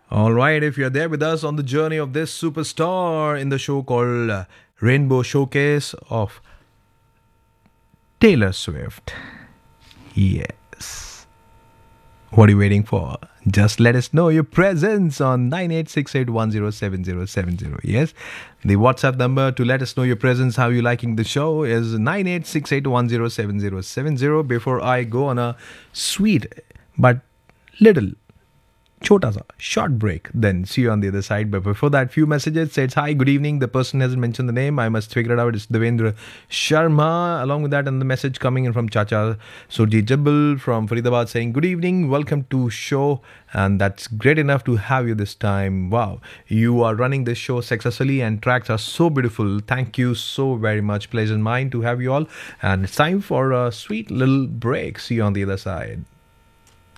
All right, if you're there with us on the journey of this superstar in the show called Rainbow Showcase of Taylor Swift. Yes. What are you waiting for? Just let us know your presence on 9868107070. Yes. The WhatsApp number to let us know your presence, how you liking the show is 9868107070. Before I go on a sweet but little Chota sa short break, then see you on the other side. But before that, few messages says hi, good evening. The person hasn't mentioned the name. I must figure it out. It's Devendra Sharma. Along with that, and the message coming in from Chacha Surjit Jabal from Faridabad saying good evening, welcome to show, and that's great enough to have you this time. Wow, you are running this show successfully, and tracks are so beautiful. Thank you so very much. Pleasant mind to have you all, and it's time for a sweet little break. See you on the other side.